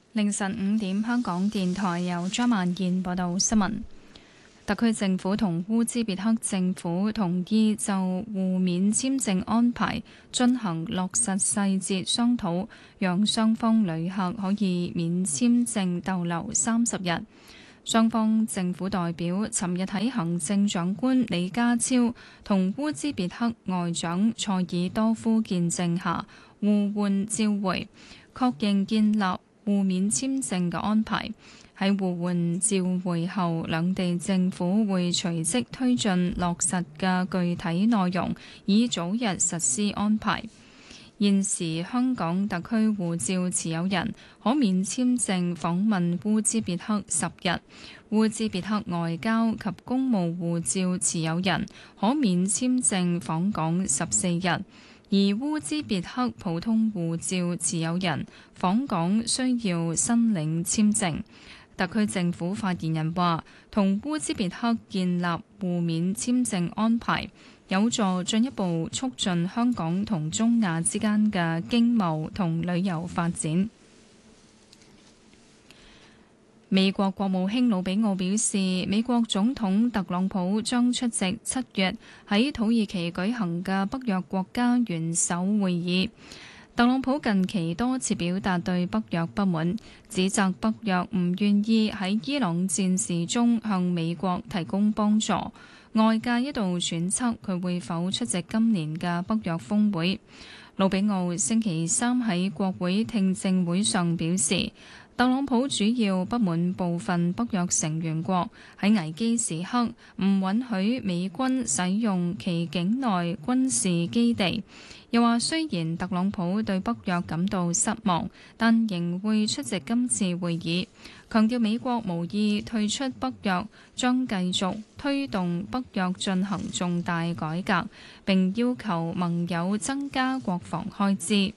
凌晨5點，香港電台由張曼燕報道新聞。特區政府同烏茲別克政府同意就互免簽證安排進行落實細節商討，讓雙方旅客可以免簽證逗留30日。雙方政府代表尋日喺行政長官李家超同烏茲別克外長塞爾多夫見證下互換照會，確認建立互免簽證嘅安排。喺互換照會後，兩地政府會隨即推進落實嘅具體內容，以早日實施安排。現時香港特區護照持有人可免簽證訪問烏茲別克10日，烏茲別克外交及公務護照持有人可免簽證訪港14日，而烏茲別克普通護照持有人訪港需要申領簽證。特區政府發言人話，同烏茲別克建立互免簽證安排，有助進一步促進香港同中亞之間嘅經貿同旅遊發展。美國國務卿魯比奧表示，美國總統特朗普將出席7月喺土耳其舉行嘅北約國家元首會議。特朗普近期多次表達對北約不滿，指責北約唔願意喺伊朗戰事中向美國提供幫助。外界一度揣測佢會否出席今年嘅北約峰會。魯比奧星期三喺國會聽證會上表示，特朗普主要不滿部分北約成員國喺危機時刻唔允許美軍使用其境內軍事基地。又話雖然特朗普對北約感到失望，但仍會出席今次會議，強調美國無意退出北約，將繼續推動北約進行重大改革，並要求盟友增加國防開支。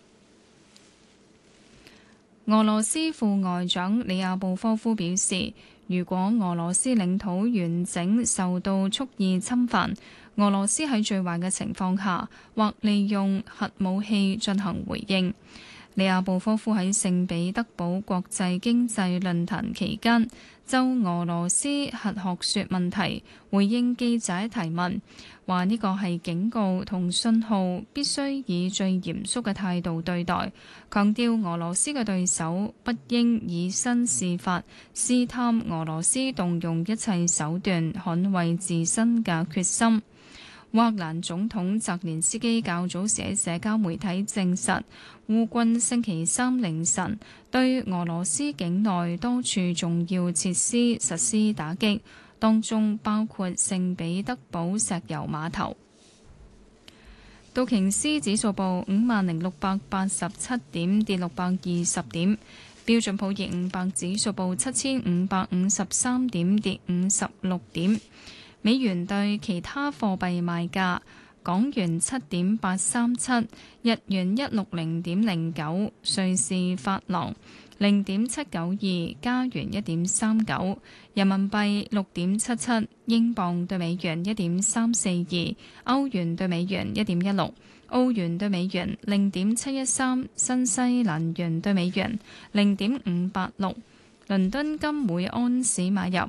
俄羅斯副外長里亞布科夫表示，如果俄羅斯領土完整受到蓄意侵犯，俄羅斯喺最壞嘅情況下，或利用核武器進行回應。里亞布科夫喺聖彼得堡國際經濟論壇期間，就俄羅斯核學說問題回應記者提問，話呢個係警告同信號，必須以最嚴肅嘅態度對待，強調俄羅斯嘅對手不應以身試法，試探俄羅斯動用一切手段捍衛自身嘅決心。烏克蘭總統澤連斯基較早時喺社交媒體證實，烏軍星期三凌晨對俄羅斯境內多處重要設施實施打擊，當中包括聖彼得堡石油碼頭。道瓊斯指數報50,687點，跌620點；標準普爾500指數報7,553點，跌56點。美元對其他貨幣賣價：港元7.837，日元160.09，瑞士法郎0.792，加元1.39，人民幣6.77，英鎊對美元1.342，歐元對美元1.16，澳元對美元0.713，新西蘭元對美元0.586。倫敦金每安士買入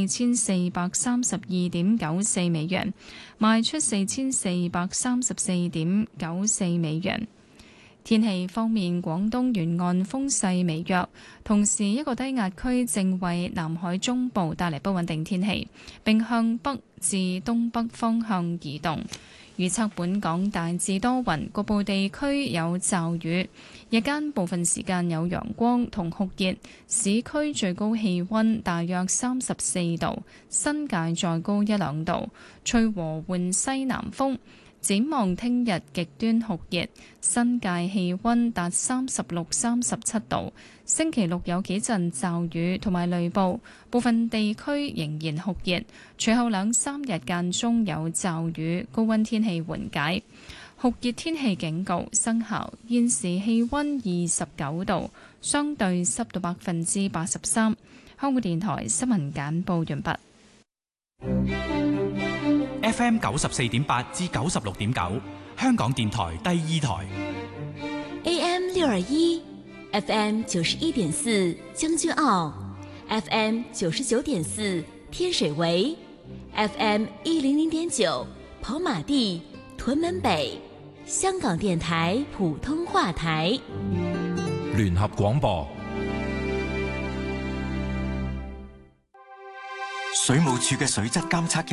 4432.94美元，賣出4434.94美元。天氣方面，廣東沿岸風勢微弱，同時一個低壓區正為南海中部帶嚟不穩定天氣，並向北至東北方向移動。預測本港大致多雲，局部地區有驟雨，日間部分時間有陽光同酷熱，市區最高氣溫大約34度，新界再高1-2度，吹和緩西南風。展望聽日極端酷熱，新界氣溫達36、37度。星期六有幾陣驟雨同埋雷暴，部分地區仍然酷熱。隨後2-3日間中有驟雨，高溫天氣緩解。酷熱天氣警告生效。現時氣溫29度，相對濕度83%。香港電台新聞簡報完畢。 FM 94.8至96.9，香港電台第二台。 AM 621 FM 91.4将军澳，FM 99.4天水围，FM 100.9跑马地、屯门北，香港電台普通話台。 聯合廣播。 水務署嘅水質監測